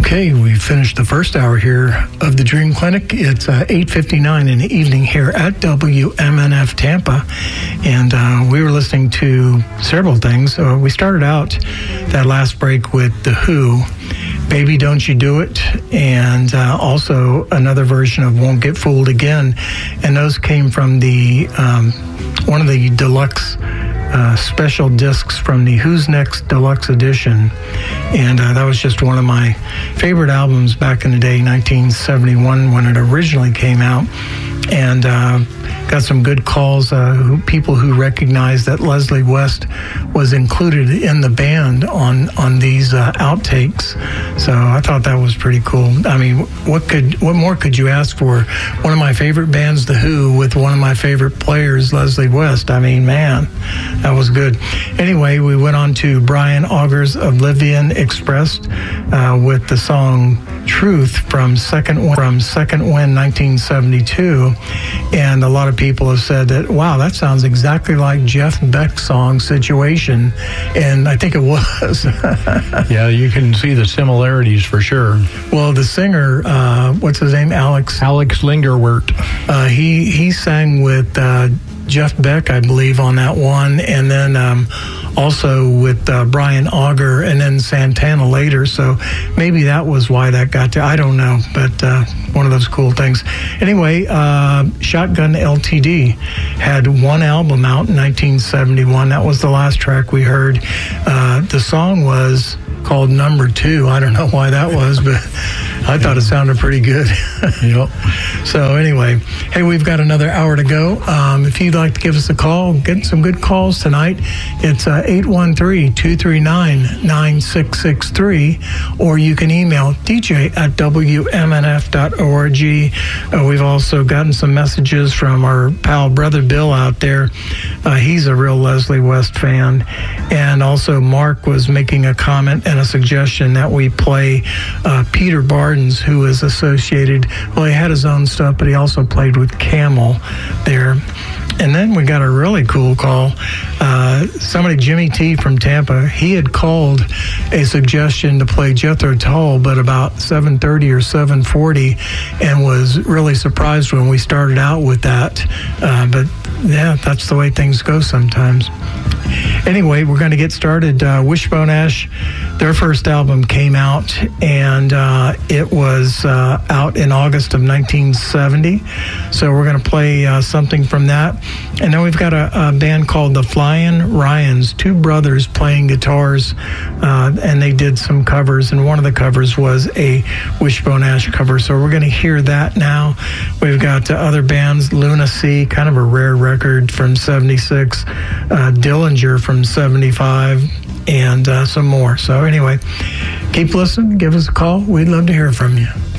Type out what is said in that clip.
Okay, we finished the first hour here of the Dream Clinic. It's 8:59 in the evening here at WMNF Tampa, and we were listening to several things. We started out that last break with The Who, Baby Don't You Do It, and also another version of Won't Get Fooled Again, and those came from the one of the deluxe special discs from the Who's Next Deluxe Edition, and that was just one of my favorite albums back in the day, 1971, when it originally came out, and got some good calls, people who recognized that Leslie West was included in the band on these outtakes, so I thought that was pretty cool. I mean, what more could you ask for? One of my favorite bands, The Who, with one of my favorite players, Leslie West. I mean, man, that was good. Anyway, we went on to Brian Auger's Oblivion Expressed with the song Truth from Second Wind 1972, and a lot of people have said that, wow, that sounds exactly like Jeff Beck's song Situation, and I think it was. Yeah, you can see the similarities for sure. Well, the singer, what's his name, Alex Lingerwert, he sang with Jeff Beck, I believe, on that one, and then also with Brian Auger, and then Santana later, so maybe that was why that got to, I don't know, but one of those cool things. Anyway, Shotgun LTD had one album out in 1971. That was the last track we heard. The song was called Number 2. I don't know why that was, but I thought it sounded pretty good. Yep. So anyway, hey, we've got another hour to go. If you'd like to give us a call, get some good calls tonight. It's 813-239-9663, or you can email dj@wmnf.org. We've also gotten some messages from our pal Brother Bill out there. He's a real Leslie West fan. And also Mark was making a comment and a suggestion that we play Peter Bardens, who is associated, well, he had his own stuff, but he also played with Camel there. And then we got a really cool call. Somebody, Jimmy T from Tampa, he had called a suggestion to play Jethro Tull, but about 7:30 or 7:40, and was really surprised when we started out with that. But yeah, that's the way things go sometimes. Anyway, we're going to get started. Wishbone Ash, their first album came out, and it was out in August of 1970. So we're going to play something from that. And then we've got a band called the Flying Ryans, two brothers playing guitars, and they did some covers, and one of the covers was a Wishbone Ash cover. So we're going to hear that now. We've got other bands, Luna Sea, kind of a rare record from 76, Dillinger from 75, and some more. So anyway, keep listening, give us a call. We'd love to hear from you.